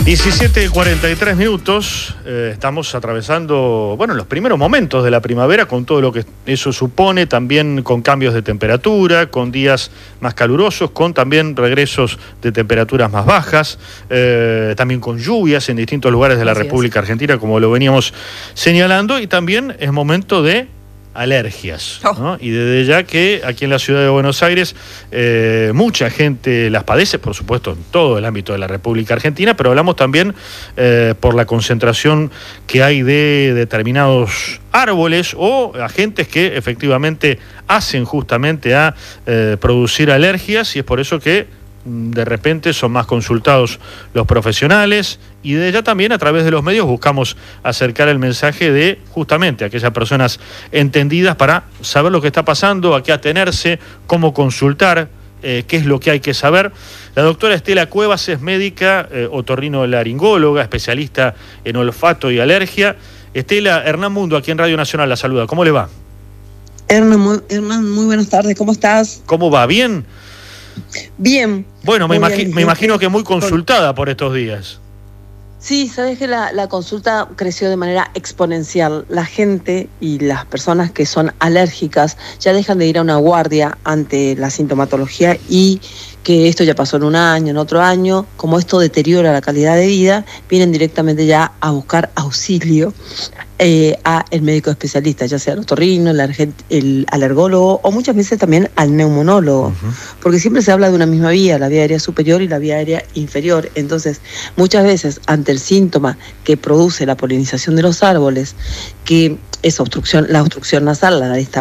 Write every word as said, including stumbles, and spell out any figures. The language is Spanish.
diecisiete cuarenta y tres minutos, eh, estamos atravesando, bueno, los primeros momentos de la primavera con todo lo que eso supone, también con cambios de temperatura, con días más calurosos, con también regresos de temperaturas más bajas, eh, también con lluvias en distintos lugares de la Así República es. Argentina, como lo veníamos señalando, y también es momento de alergias, ¿no? Y desde ya que aquí en la ciudad de Buenos Aires eh, mucha gente las padece, por supuesto en todo el ámbito de la República Argentina, pero hablamos también eh, por la concentración que hay de determinados árboles o agentes que efectivamente hacen justamente a eh, producir alergias, y es por eso que de repente son más consultados los profesionales, y de ella también a través de los medios buscamos acercar el mensaje de justamente a aquellas personas entendidas para saber lo que está pasando, a qué atenerse, cómo consultar, eh, qué es lo que hay que saber. La doctora Estela Cuevas es médica, eh, otorrinolaringóloga, especialista en olfato y alergia. Estela, Hernán Mundo aquí en Radio Nacional la saluda. ¿Cómo le va? Hernán, muy, Hernán, muy buenas tardes, ¿cómo estás? ¿Cómo va? ¿Bien? Bien. Bueno, me, imagi bien, me imagino que muy consultada por estos días. Sí, sabes que la, la consulta creció de manera exponencial. La gente y las personas que son alérgicas ya dejan de ir a una guardia ante la sintomatología, y que esto ya pasó en un año, en otro año, como esto deteriora la calidad de vida, vienen directamente ya a buscar auxilio eh, a el médico especialista, ya sea el otorrino, el, el alergólogo o muchas veces también al neumonólogo, uh-huh. Porque siempre se habla de una misma vía, la vía aérea superior y la vía aérea inferior. Entonces, muchas veces ante el síntoma que produce la polinización de los árboles, que es obstrucción, la obstrucción nasal, la nariz